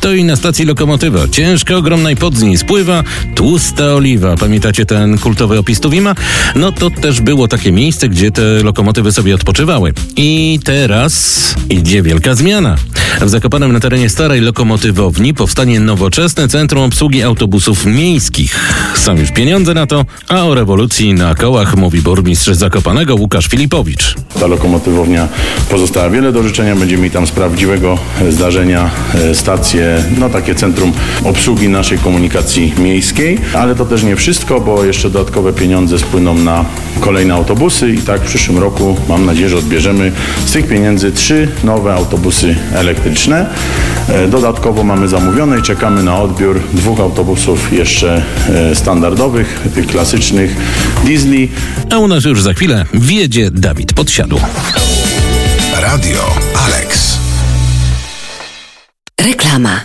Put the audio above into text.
Stoi na stacji lokomotywa. Ciężka, ogromna i pod z niej spływa tłusta oliwa. Pamiętacie ten kultowy opis Tuwima? No to też było takie miejsce, gdzie te lokomotywy sobie odpoczywały. I teraz idzie wielka zmiana. W Zakopanem na terenie starej lokomotywowni powstanie nowoczesne centrum obsługi autobusów miejskich. Są już pieniądze na to, a o rewolucji na kołach mówi burmistrz Zakopanego Łukasz Filipowicz. Ta lokomotywownia pozostała wiele do życzenia. Będziemy mieli tam z prawdziwego zdarzenia stację, takie centrum obsługi naszej komunikacji miejskiej. Ale to też nie wszystko, bo jeszcze dodatkowe pieniądze spłyną na kolejne autobusy i tak w przyszłym roku mam nadzieję, że odbierzemy z tych pieniędzy 3 nowe autobusy elektryczne. Dodatkowo mamy zamówione i czekamy na odbiór 2 autobusów jeszcze standardowych, tych klasycznych diesli. A u nas już za chwilę wjedzie Dawid Podsiadło. Radio Alex. Reklama.